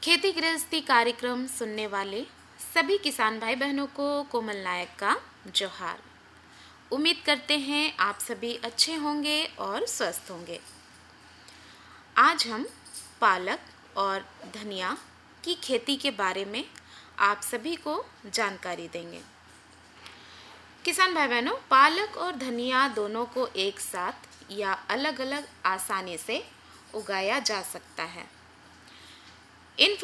खेती गृहस्थी कार्यक्रम सुनने वाले सभी किसान भाई बहनों को कोमल नायक का जोहार। उम्मीद करते हैं आप सभी अच्छे होंगे और स्वस्थ होंगे। आज हम पालक और धनिया की खेती के बारे में आप सभी को जानकारी देंगे। किसान भाई बहनों, पालक और धनिया दोनों को एक साथ या अलग अलग आसानी से उगाया जा सकता है। इन